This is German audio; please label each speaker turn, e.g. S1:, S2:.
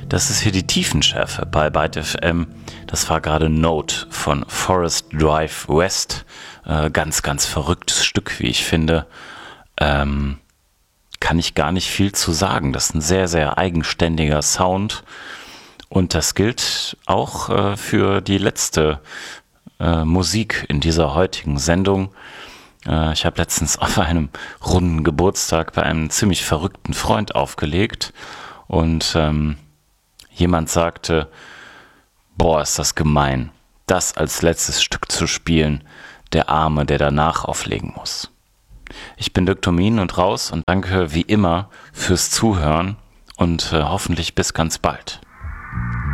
S1: Das ist hier die Tiefenschärfe bei Byte FM. Das war gerade Note von Forest Drive West. Ganz, ganz verrücktes Stück, wie ich finde. Kann ich gar nicht viel zu sagen. Das ist ein sehr, sehr eigenständiger Sound. Und das gilt auch für die letzte Musik in dieser heutigen Sendung. Ich habe letztens auf einem runden Geburtstag bei einem ziemlich verrückten Freund aufgelegt. Und jemand sagte, boah, ist das gemein, das als letztes Stück zu spielen, der Arme, der danach auflegen muss. Ich bin Dirk Tomin und raus und danke wie immer fürs Zuhören und hoffentlich bis ganz bald.